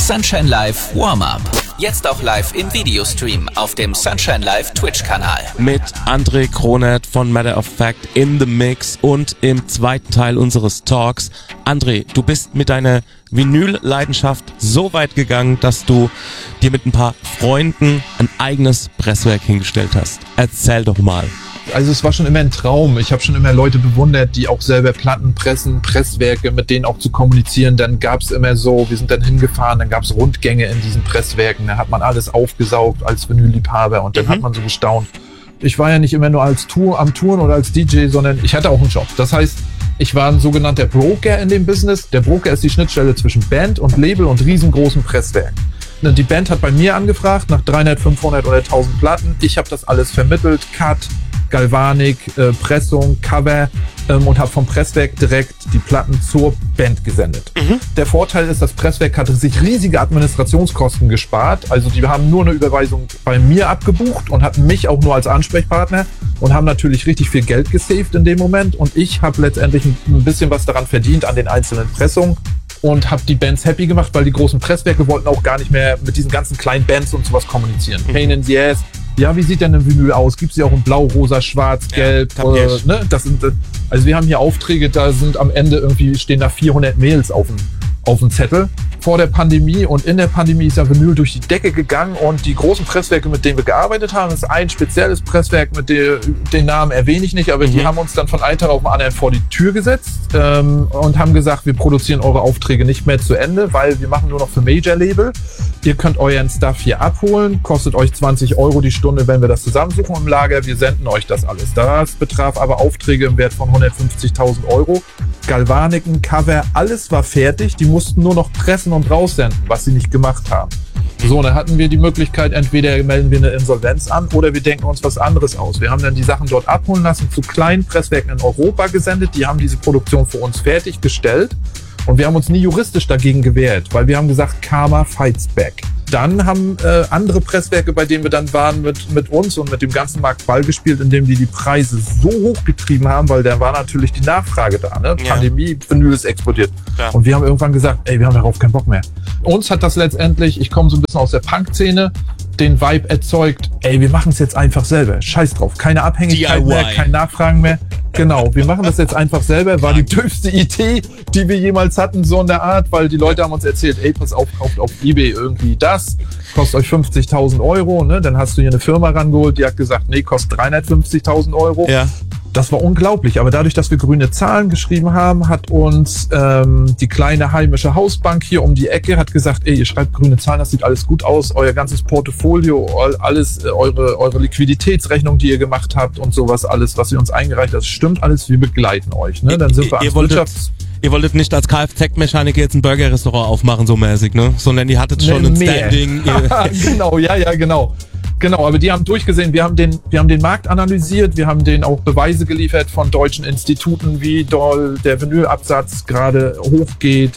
Sunshine Live Warm-Up. Jetzt auch live im Videostream auf dem Sunshine Live Twitch-Kanal. Mit André Kronert von Matter of Fact in the Mix und im zweiten Teil unseres Talks. André, du bist mit deiner Vinyl-Leidenschaft so weit gegangen, dass du dir mit ein paar Freunden ein eigenes Presswerk hingestellt hast. Erzähl doch mal. Also es war schon immer ein Traum. Ich habe schon immer Leute bewundert, die auch selber Platten pressen, Presswerke, mit denen auch zu kommunizieren. Dann gab es immer so, wir sind dann hingefahren, dann gab es Rundgänge in diesen Presswerken. Da hat man alles aufgesaugt als Vinyl-Liebhaber und dann hat man so gestaunt. Ich war ja nicht immer nur als am Touren oder als DJ, sondern ich hatte auch einen Job. Das heißt, ich war ein sogenannter Broker in dem Business. Der Broker ist die Schnittstelle zwischen Band und Label und riesengroßen Presswerken. Die Band hat bei mir angefragt nach 300, 500 oder 1000 Platten. Ich habe das alles vermittelt, Cut, Galvanik, Pressung, Cover und habe vom Presswerk direkt die Platten zur Band gesendet. Der Vorteil ist, das Presswerk hatte sich riesige Administrationskosten gespart. Also die haben nur eine Überweisung bei mir abgebucht und hatten mich auch nur als Ansprechpartner und haben natürlich richtig viel Geld gesaved in dem Moment. Und ich habe letztendlich ein bisschen was daran verdient an den einzelnen Pressungen und habe die Bands happy gemacht, weil die großen Presswerke wollten auch gar nicht mehr mit diesen ganzen kleinen Bands und sowas kommunizieren. Pain in the Ass. Ja, wie sieht denn ein Vinyl aus? Gibt es ja auch in Blau, Rosa, Schwarz, Gelb? Ja, ne? Das sind, also wir haben hier Aufträge, da sind am Ende irgendwie stehen da 400 Mails auf dem Zettel. Vor der Pandemie und in der Pandemie ist ja Vinyl durch die Decke gegangen und die großen Presswerke, mit denen wir gearbeitet haben, ist ein spezielles Presswerk, mit den Namen erwähne ich nicht, aber die haben uns dann von einem Tag auf den anderen vor die Tür gesetzt und haben gesagt, wir produzieren eure Aufträge nicht mehr zu Ende, weil wir machen nur noch für Major-Label. Ihr könnt euren Stuff hier abholen, kostet euch 20 € die Stunde, wenn wir das zusammensuchen im Lager. Wir senden euch das alles. Das betraf aber Aufträge im Wert von 150.000 €. Galvaniken, Cover, alles war fertig. Die mussten nur noch pressen und raussenden, was sie nicht gemacht haben. So, dann hatten wir die Möglichkeit, entweder melden wir eine Insolvenz an oder wir denken uns was anderes aus. Wir haben dann die Sachen dort abholen lassen, zu kleinen Presswerken in Europa gesendet. Die haben diese Produktion für uns fertiggestellt. Und wir haben uns nie juristisch dagegen gewehrt, weil wir haben gesagt, Karma fights back. Dann haben andere Presswerke, bei denen wir dann waren, mit uns und mit dem ganzen Markt Ball gespielt, indem die Preise so hoch getrieben haben, weil da war natürlich die Nachfrage da. Ne? Ja. Pandemie, Vinyl ist explodiert. Ja. Und wir haben irgendwann gesagt, ey, wir haben darauf keinen Bock mehr. Uns hat das letztendlich, ich komme so ein bisschen aus der Punk-Szene, den Vibe erzeugt, ey, wir machen es jetzt einfach selber. Scheiß drauf, keine Abhängigkeit mehr, kein Nachfragen mehr. Genau, wir machen das jetzt einfach selber. War die dürfste Idee, die wir jemals hatten, so in der Art, weil die Leute haben uns erzählt, ey, pass auf, kauft auf eBay irgendwie das, kostet euch 50.000 €, ne? Dann hast du hier eine Firma rangeholt, die hat gesagt, nee, kostet 350.000 €. Ja. Das war unglaublich, aber dadurch, dass wir grüne Zahlen geschrieben haben, hat uns die kleine heimische Hausbank hier um die Ecke hat gesagt, ey, ihr schreibt grüne Zahlen, das sieht alles gut aus, euer ganzes Portfolio, alles, eure Liquiditätsrechnung, die ihr gemacht habt und sowas, alles, was ihr uns eingereicht habt, stimmt alles, wir begleiten euch. Ne? Dann sind wir ihr wolltet nicht als Kfz-Mechaniker jetzt ein Burger-Restaurant aufmachen, so mäßig, ne? Sondern ihr hattet schon ein Standing. Genau, ja, genau. Genau, aber die haben durchgesehen, wir haben den Markt analysiert, wir haben denen auch Beweise geliefert von deutschen Instituten, wie doll der Vinylabsatz gerade hochgeht,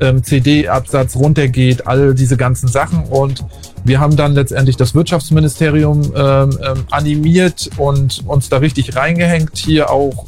CD-Absatz runtergeht, all diese ganzen Sachen. Und wir haben dann letztendlich das Wirtschaftsministerium animiert und uns da richtig reingehängt. Hier auch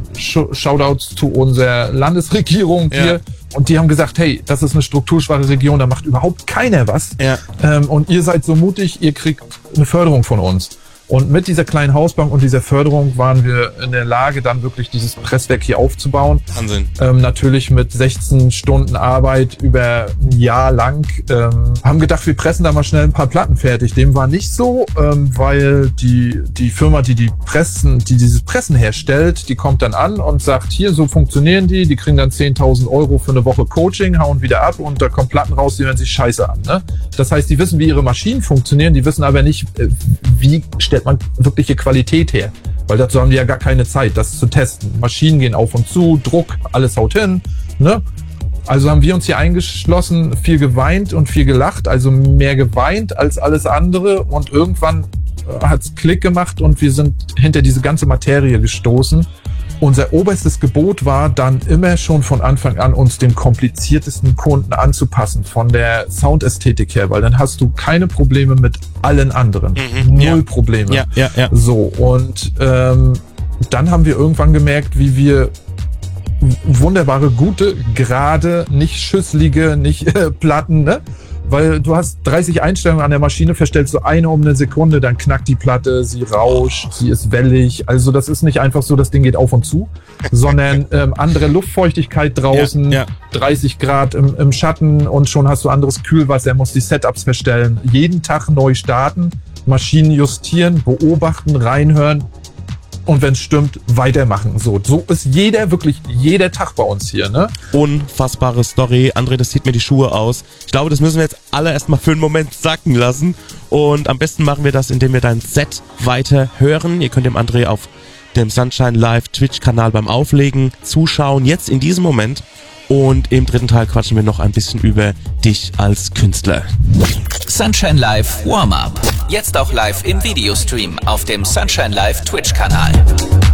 Shoutouts zu unserer Landesregierung hier. Und die haben gesagt, hey, das ist eine strukturschwache Region, da macht überhaupt keiner was. Ja. Und ihr seid so mutig, ihr kriegt eine Förderung von uns. Und mit dieser kleinen Hausbank und dieser Förderung waren wir in der Lage, dann wirklich dieses Presswerk hier aufzubauen. Wahnsinn. Natürlich mit 16 Stunden Arbeit über ein Jahr lang. Haben gedacht, wir pressen da mal schnell ein paar Platten fertig. Dem war nicht so, weil die Firma, die dieses Pressen herstellt, die kommt dann an und sagt, hier, so funktionieren die kriegen dann 10.000 € für eine Woche Coaching, hauen wieder ab und da kommen Platten raus, die hören sich scheiße an. Ne? Das heißt, die wissen, wie ihre Maschinen funktionieren, die wissen aber nicht, wie stellt man wirkliche Qualität her. Weil dazu haben die ja gar keine Zeit, das zu testen. Maschinen gehen auf und zu, Druck, alles haut hin. Ne? Also haben wir uns hier eingeschlossen, viel geweint und viel gelacht, also mehr geweint als alles andere. Und irgendwann hat's Klick gemacht und wir sind hinter diese ganze Materie gestoßen. Unser oberstes Gebot war dann immer schon von Anfang an, uns dem kompliziertesten Kunden anzupassen, von der Soundästhetik her, weil dann hast du keine Probleme mit allen anderen. Null Probleme. Ja. So, und dann haben wir irgendwann gemerkt, wie wir wunderbare, gute, gerade, nicht schüsslige, nicht Platten, ne? Weil du hast 30 Einstellungen an der Maschine, verstellst du eine um eine Sekunde, dann knackt die Platte, sie rauscht, sie ist wellig. Also das ist nicht einfach so, das Ding geht auf und zu, sondern andere Luftfeuchtigkeit draußen, 30 Grad im Schatten und schon hast du anderes Kühlwasser, musst die Setups verstellen. Jeden Tag neu starten, Maschinen justieren, beobachten, reinhören. Und wenn es stimmt, weitermachen. So ist wirklich jeder Tag bei uns hier, ne? Unfassbare Story. André, das zieht mir die Schuhe aus. Ich glaube, das müssen wir jetzt alle erstmal für einen Moment sacken lassen. Und am besten machen wir das, indem wir dein Set weiter hören. Ihr könnt dem André auf dem Sunshine Live Twitch-Kanal beim Auflegen zuschauen. Jetzt in diesem Moment. Und im dritten Teil quatschen wir noch ein bisschen über dich als Künstler. Sunshine Live Warm-Up. Jetzt auch live im Videostream auf dem Sunshine Live Twitch-Kanal.